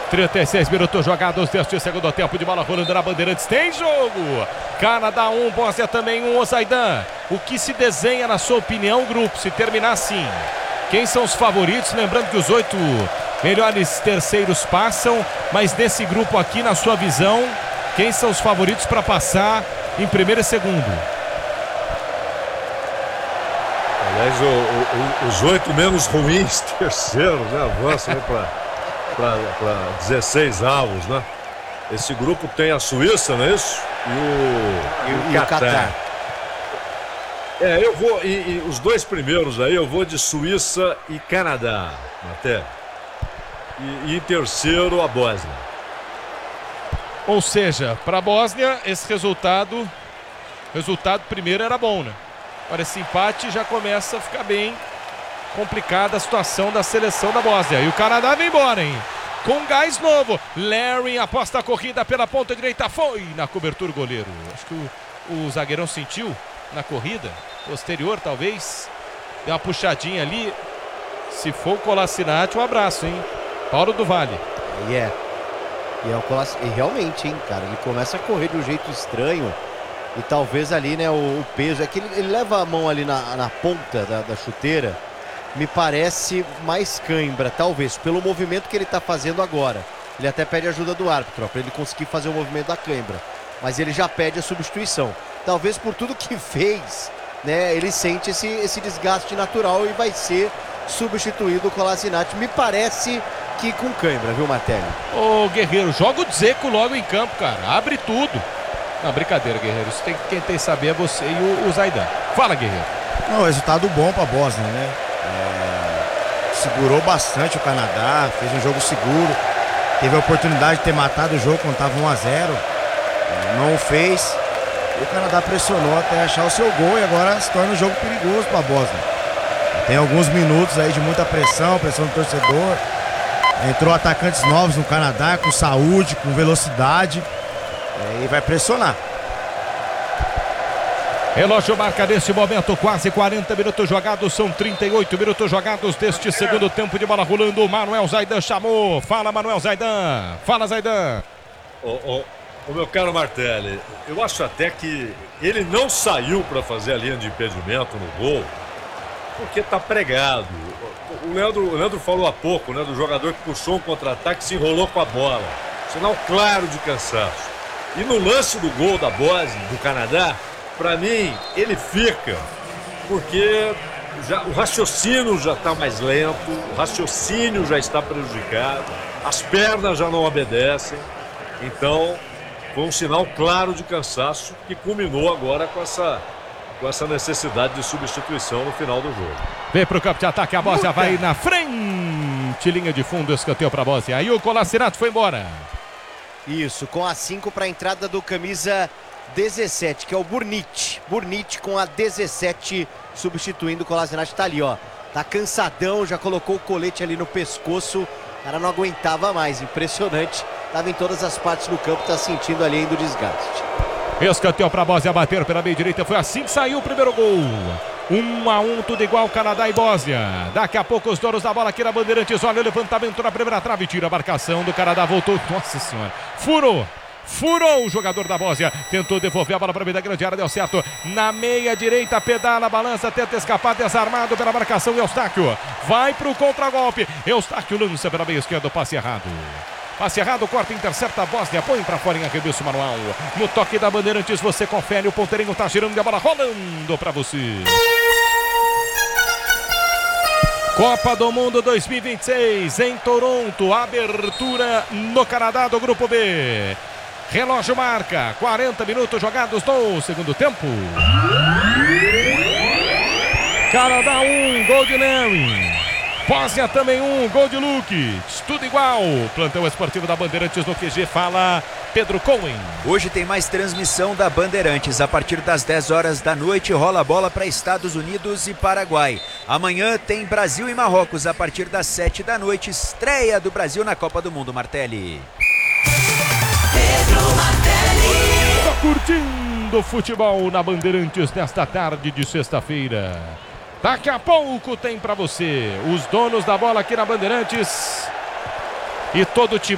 36 minutos jogados deste segundo tempo de bola rolando na Bandeirantes. Tem jogo! Canadá 1, Bósnia também 1, Zaidan. O que se desenha, na sua opinião, grupo, se terminar assim? Quem são os favoritos? Lembrando que os 8 melhores terceiros passam, mas nesse grupo aqui, na sua visão, quem são os favoritos para passar em primeiro e segundo? Aliás, os 8 menos ruins terceiros, né? Avançam para 16 avos, né? Esse grupo tem a Suíça, não é isso? E o Catar. Eu vou, e os 2 primeiros aí, eu vou de Suíça e Canadá, até. E em terceiro, a Bósnia. Ou seja, para a Bósnia, esse resultado primeiro era bom, né? Agora esse empate já começa a ficar bem complicada a situação da seleção da Bósnia. E o Canadá vem embora, hein? Com gás novo. Larry aposta a corrida pela ponta direita. Foi na cobertura o goleiro. Acho que o zagueirão sentiu na corrida. Posterior, talvez. Deu uma puxadinha ali. Se for o Kolasinac, um abraço, hein? Paulo do Vale. E realmente, hein, cara. Ele começa a correr de um jeito estranho. E talvez ali, né, o peso. É que ele leva a mão ali na ponta da chuteira. Me parece mais cãibra, talvez, pelo movimento que ele está fazendo agora. Ele até pede ajuda do árbitro, para ele conseguir fazer o movimento da cãibra. Mas ele já pede a substituição. Talvez por tudo que fez, né, ele sente esse desgaste natural e vai ser substituído o Kolasinac. Me parece que com cãibra, viu, Martelli? Ô, Guerreiro, joga o Dzeko logo em campo, cara. Abre tudo. Não, brincadeira, Guerreiro. Isso quem tem que saber é você e o Zaidan. Fala, Guerreiro. Não, resultado bom para a Bósnia, né? Segurou bastante o Canadá, fez um jogo seguro, teve a oportunidade de ter matado o jogo quando estava 1-0, não o fez, e o Canadá pressionou até achar o seu gol e agora se torna um jogo perigoso para a Bósnia. Tem alguns minutos aí de muita pressão do torcedor, entrou atacantes novos no Canadá com saúde, com velocidade, e vai pressionar. Relógio marca nesse momento quase 40 minutos jogados, são 38 minutos jogados deste segundo tempo de bola rolando. O Manuel Zaidan chamou. Fala, Manuel Zaidan. Fala, Zaidan. O meu caro Martelli, eu acho até que ele não saiu para fazer a linha de impedimento no gol, porque tá pregado. O Leandro falou há pouco, né, do jogador que puxou um contra-ataque e se enrolou com a bola. Sinal claro de cansaço. E no lance do gol da Bósnia, do Canadá, para mim, ele fica, porque o raciocínio já está mais lento, o raciocínio já está prejudicado, as pernas já não obedecem. Então, foi um sinal claro de cansaço que culminou agora com essa necessidade de substituição no final do jogo. Vem para o campo de ataque, a Bósnia vai na frente, linha de fundo, escanteio para a Bósnia. Aí o Kolasinac foi embora. Isso, com a 5 para a entrada do camisa 17, que é o Burnic. Burnic com a 17, substituindo o Kolasinac. Tá ali, ó. Tá cansadão, já colocou o colete ali no pescoço. O cara não aguentava mais, impressionante. Tava em todas as partes do campo, tá sentindo ali ainda o desgaste. Escanteio para a Bósnia bater pela meia direita. Foi assim que saiu o primeiro gol. 1-1, tudo igual, Canadá e Bósnia. Daqui a pouco os donos da bola aqui na Bandeirantes. Olha o levantamento na primeira trave. Tira a marcação do Canadá. Voltou. Nossa senhora. Furou o jogador da Bósnia. Tentou devolver a bola para a meia da grande área. Deu certo. Na meia direita. Pedala, balança. Tenta escapar. Desarmado pela marcação. Eustáquio. Vai para o contragolpe. Eustáquio lança pela meia esquerda. Passe errado. Passe errado, corta, intercepta a Bósnia, põe pra fora em arremesso manual. No toque da Bandeirantes, você confere, o ponteirinho tá girando e a bola rolando pra você. Copa do Mundo 2026 em Toronto, abertura no Canadá do Grupo B. Relógio marca, 40 minutos jogados no segundo tempo. Canadá 1, gol de Larry. Bósnia também 1, gol de Lukic, tudo igual. Plantão esportivo da Bandeirantes no QG, fala Pedro Cohen. Hoje tem mais transmissão da Bandeirantes. A partir das 10 horas da noite rola a bola para Estados Unidos e Paraguai. Amanhã tem Brasil e Marrocos a partir das 7 da noite. Estreia do Brasil na Copa do Mundo, Martelli. Pedro Martelli. Tá curtindo futebol na Bandeirantes nesta tarde de sexta-feira. Daqui a pouco tem pra você os donos da bola aqui na Bandeirantes e todo o time.